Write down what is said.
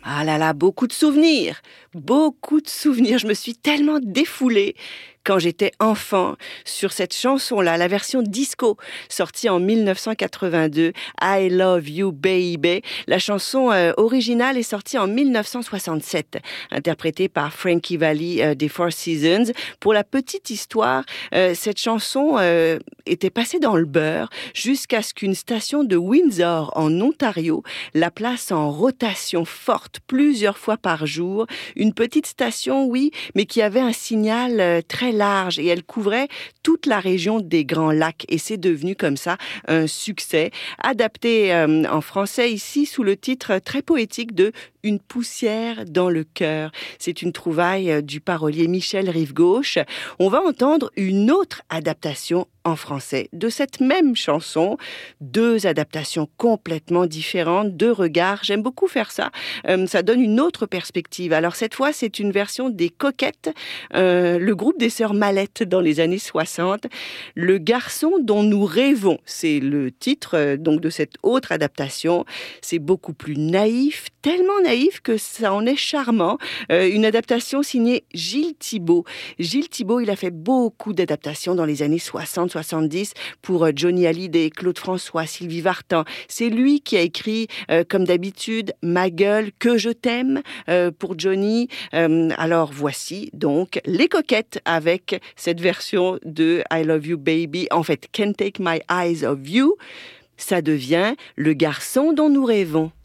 Ah là là, beaucoup de souvenirs, beaucoup de souvenirs. Je me suis tellement défoulée quand j'étais enfant sur cette chanson-là, la version disco, sortie en 1982, I Love You Baby. La chanson originale est sortie en 1967, interprétée par Frankie Valli des Four Seasons. Pour la petite histoire, cette chanson était passée dans le beurre jusqu'à ce qu'une station de Windsor, en Ontario, la place en rotation forte plusieurs fois par jour. Une petite station, oui, mais qui avait un signal très large et elle couvrait toute la région des Grands Lacs et c'est devenu comme ça un succès. Adapté en français ici sous le titre très poétique de Une poussière dans le cœur. C'est une trouvaille du parolier Michel Rive-Gauche. On va entendre une autre adaptation en français de cette même chanson. Deux adaptations complètement différentes, deux regards. J'aime beaucoup faire ça. Ça donne une autre perspective. Alors cette fois, c'est une version des Coquettes, le groupe des sœurs Mallette dans les années 60. Le garçon dont nous rêvons, c'est le titre donc de cette autre adaptation. C'est beaucoup plus naïf, tellement naïf que ça en est charmant. Une adaptation signée Gilles Thibault. Gilles Thibault, il a fait beaucoup d'adaptations dans les années 60-70 pour Johnny Hallyday, Claude François, Sylvie Vartan. C'est lui qui a écrit, comme d'habitude, Ma gueule, Que je t'aime pour Johnny. Alors voici donc les Coquettes avec cette version de I Love You Baby. En fait, Can't Take My Eyes Off You. Ça devient Le garçon dont nous rêvons.